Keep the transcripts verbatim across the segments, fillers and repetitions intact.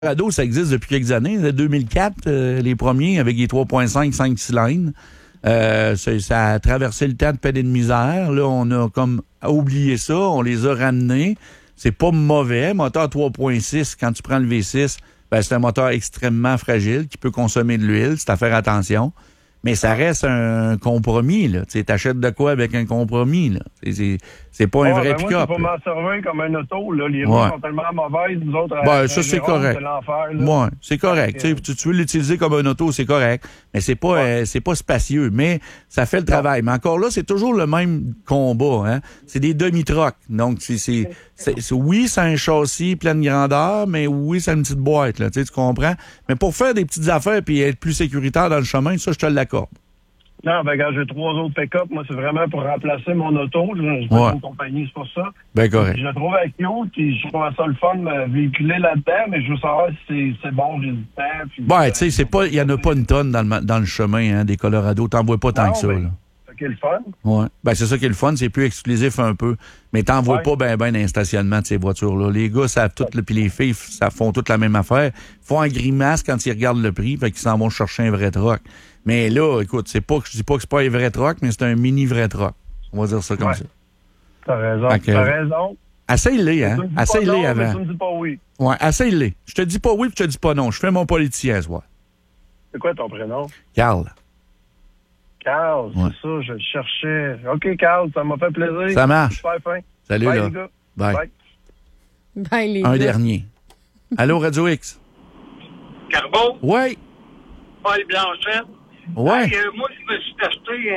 Colorado, ça existe depuis quelques années. deux mille quatre, euh, les premiers, avec les trois virgule cinq, cinq cylindres. Euh, ça, ça a traversé le temps de peine et de misère. Là, on a comme oublié ça. On les a ramenés. C'est pas mauvais. Moteur trois virgule six, quand tu prends le V six, ben, c'est un moteur extrêmement fragile qui peut consommer de l'huile. C'est à faire attention. Mais ça reste un compromis, là. Tu sais, t'achètes de quoi avec un compromis, là? C'est, c'est, c'est pas un ouais, vrai ben pick-up. Moi, c'est pas m'en servir comme un auto, là. Les roues ouais. sont tellement mauvaises, nous autres. Ben, ça, c'est Jérôme, correct. C'est l'enfer, ouais, c'est correct. Okay. Tu, tu veux l'utiliser comme un auto, c'est correct. Mais c'est pas, ouais. euh, c'est pas spacieux. Mais ça fait le travail. Mais encore là, c'est toujours le même combat, hein. C'est des demi-trocs. Donc, c'est, c'est, c'est, c'est, oui, c'est un châssis pleine grandeur, mais oui, c'est une petite boîte, là. Tu sais, tu comprends? Mais pour faire des petites affaires puis être plus sécuritaire dans le chemin, ça, je te l'accorde. Non, ben, quand j'ai trois autres pick-up, moi, c'est vraiment pour remplacer mon auto. Je n'ai pas une compagnie, c'est pour ça. Ben, correct. Je le trouve avec cute, puis je trouve ça le fun de me véhiculer là-dedans, mais je veux savoir si c'est, c'est bon, j'ai du temps. Puis ben, tu sais, c'est pas, il y en a pas une tonne dans le, dans le chemin, hein, des Colorado. T'en vois pas tant non, que ça, ben, là. C'est ça qui est le fun. Ouais. Ben, c'est ça qui est le fun, c'est plus exclusif un peu. Mais t'en vois ouais. pas ben, ben, dans stationnement de ces voitures-là. Les gars savent tout, puis les filles, ça font toutes la même affaire. Ils font un grimace quand ils regardent le prix, fait qu'ils s'en vont chercher un vrai truck. Mais là, écoute, c'est pas que je dis pas que c'est pas un vrai truck, mais c'est un mini vrai truck. On va dire ça comme ouais. ça. T'as raison. Que, T'as raison. Essaye-les, hein. Essaye-les avant. Mais tu me dis pas oui. Ouais, essaye-les. Je te dis pas oui, puis je te dis pas non. Je fais mon politicien ce soir. C'est quoi ton prénom? Carl. Carl, ouais. c'est ça, je le cherchais. OK, Carl, ça m'a fait plaisir. Ça marche. Super fin. Salut, Bye, là. les gars. Bye. Bye. Bye, les Un gars. dernier. Allô, Radio X? Carbone? Oui. Paul Blanchette? Ouais. Hey, euh, moi, je me suis acheté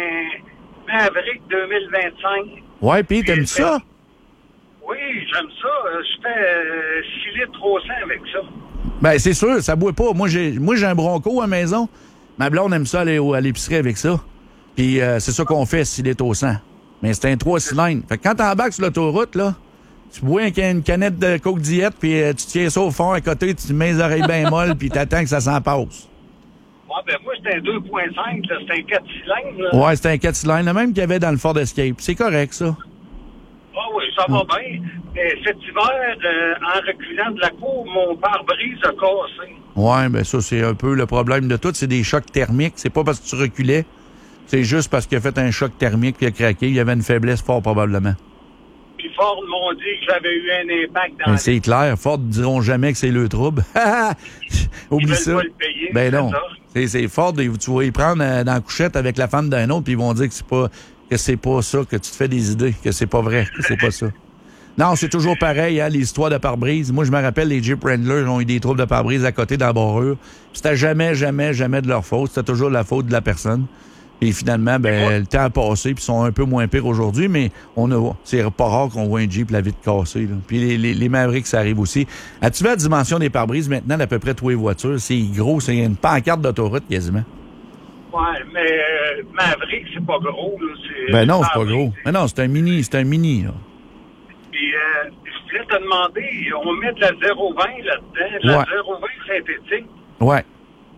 un Maverick deux mille vingt-cinq. Ouais, puis t'aimes fait... ça? Oui, j'aime ça. Je fais euh, six litres trois cents avec ça. Ben, c'est sûr, ça boit pas. Moi, j'ai moi j'ai un Bronco à la maison. Ma blonde aime ça aller au, à l'épicerie avec ça. Puis euh, c'est ça qu'on fait, six litres au cent. Mais c'est un trois cylindres. Fait que quand t'embarques sur l'autoroute, là, tu bois une canette de Coke Diète, puis euh, tu tiens ça au fond à côté, tu mets les oreilles bien molles, puis t'attends que ça s'en passe. Ouais, ben moi, c'est un deux virgule cinq, là, c'est un quatre cylindres. Là. Ouais, c'est un quatre cylindres, le même qu'il y avait dans le Ford Escape. C'est correct, ça. Ah oui, ça va bien. Mais cet hiver, euh, en reculant de la cour, mon pare-brise a cassé. Ouais, ben ça, c'est un peu le problème de tout. C'est des chocs thermiques. C'est pas parce que tu reculais. C'est juste parce qu'il a fait un choc thermique puis il a craqué. Il y avait une faiblesse fort probablement. Puis Ford m'ont dit que j'avais eu un impact dans ben, c'est clair. Ford ne diront jamais que c'est le trouble. Oublie ils ça. Pas le payer, ben non. Ça. C'est, c'est Ford. Tu vas y prendre dans la couchette avec la femme d'un autre puis ils vont dire que c'est pas que c'est pas ça, que tu te fais des idées, que c'est pas vrai, que c'est pas ça. Non, c'est toujours pareil, hein, les histoires de pare-brise. Moi, je me rappelle, les Jeep Wrangler ont eu des troubles de pare-brise à côté dans la barrure. C'était jamais, jamais, jamais de leur faute. C'était toujours la faute de la personne. Et finalement, ben, le temps a passé, puis ils sont un peu moins pires aujourd'hui, mais on a, c'est pas rare qu'on voit un Jeep la vitre cassée, là. Puis les, les, les Mavericks, ça arrive aussi. As-tu vu la dimension des pare-brises maintenant d'à peu près tous les voitures? C'est gros, c'est une pancarte d'autoroute quasiment. Ouais, mais euh, Maverick, c'est pas gros, là. C'est, ben non, c'est pas gros. Mais non, c'est un mini, c'est un mini, là. Puis, euh, je voulais te demander, on met de la zéro vingt là-dedans, de la ouais. zéro vingt synthétique. Ouais.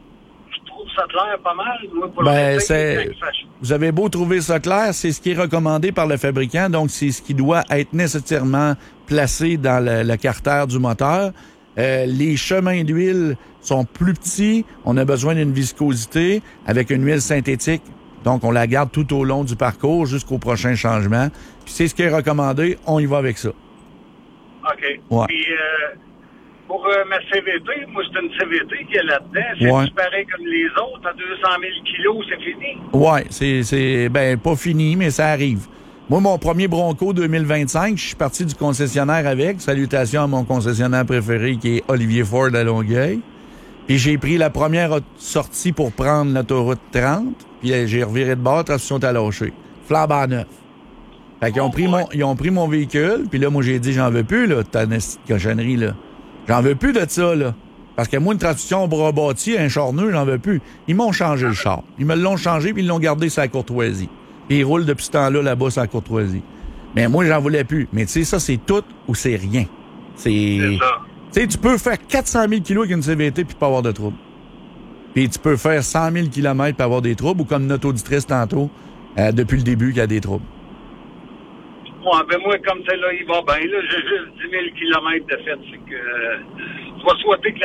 Je trouve ça clair pas mal, moi, pour ben, le c'est... Vous avez beau trouver ça clair, c'est ce qui est recommandé par le fabricant, donc c'est ce qui doit être nécessairement placé dans le, le carter du moteur. Euh, les chemins d'huile sont plus petits, on a besoin d'une viscosité avec une huile synthétique. Donc, on la garde tout au long du parcours jusqu'au prochain changement. Puis c'est ce qui est recommandé, on y va avec ça. OK. Ouais. Puis euh, pour euh, ma C V T, moi, c'est une C V T qui est là-dedans. C'est ouais. pareil comme les autres. À deux cent mille kilos, c'est fini? Ouais, c'est, c'est ben pas fini, mais ça arrive. Moi, mon premier Bronco deux mille vingt-cinq, je suis parti du concessionnaire avec. Salutations à mon concessionnaire préféré qui est Olivier Ford à Longueuil. Puis j'ai pris la première sortie pour prendre l'autoroute trente. Puis j'ai reviré de bord, transmission à lâcher. Flambant neuf. Fait qu'ils ont pris mon, ils ont pris mon véhicule. Puis là, moi, j'ai dit, j'en veux plus, là, ta cochonnerie, là. J'en veux plus de ça, là. Parce que moi, une transmission bras bâti, un charneux, j'en veux plus. Ils m'ont changé le char. Ils me l'ont changé, puis ils l'ont gardé sur la Courtoisie. Puis ils roulent depuis ce temps-là, là-bas, sur la Courtoisie. Mais moi, j'en voulais plus. Mais tu sais, ça, c'est tout ou c'est rien. C'est... C'est ça. Tu sais, tu peux faire quatre cent mille kilos avec une C V T puis pas avoir de trouble. Puis tu peux faire cent mille kilomètres puis avoir des troubles, ou comme notre auditrice tantôt, euh, depuis le début, qu'il y a des troubles. Ouais, ben moi, comme celle-là, il va bien. Là, j'ai juste dix mille kilomètres de fait. C'est que, euh, je vais souhaiter que